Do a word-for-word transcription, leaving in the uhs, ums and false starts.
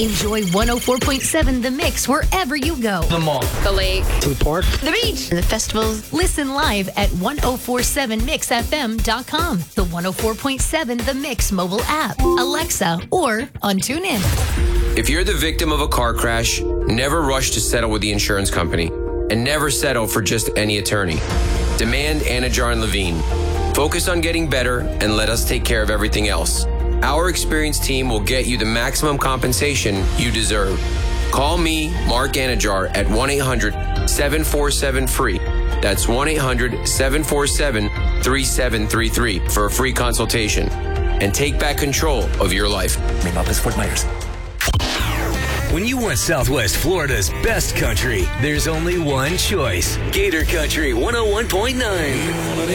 Enjoy one oh four point seven The Mix wherever you go. The mall. The lake. To the park. The beach. The festivals. Listen live at ten forty-seven mix f m dot com, the one oh four point seven The Mix mobile app, Alexa, or on TuneIn. If you're the victim of a car crash, never rush to settle with the insurance company, and never settle for just any attorney. Demand Anajar and Levine. Focus on getting better and let us take care of everything else. Our experienced team will get you the maximum compensation you deserve. Call me, Mark Anajar, at one eight hundred seven four seven free. That's one eight hundred seven four seven three seven three three for a free consultation. And take back control of your life. Name up as Fort Myers. When you want Southwest Florida's best country, there's only one choice. Gator Country one oh one point nine.